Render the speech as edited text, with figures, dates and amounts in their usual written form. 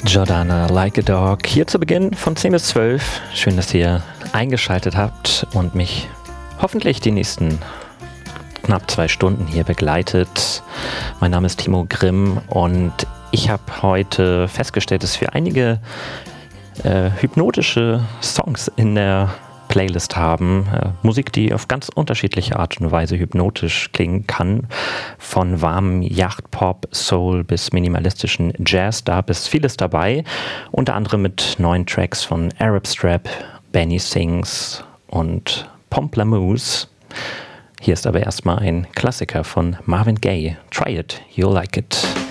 Jordana Like a Dog hier zu Beginn von 10 bis 12. Schön, dass ihr eingeschaltet habt und mich hoffentlich die nächsten knapp 2 Stunden hier begleitet. Mein Name ist Timo Grimm und ich habe heute festgestellt, dass wir einige hypnotische Songs in der Playlist haben. Musik, die auf ganz unterschiedliche Art und Weise hypnotisch klingen kann. Von warmem Yachtpop, Soul bis minimalistischen Jazz, da ist vieles dabei. Unter anderem mit neuen Tracks von Arab Strap, Benny Sings und Pomplamoose. Hier ist aber erstmal ein Klassiker von Marvin Gaye. Try it, you'll like it.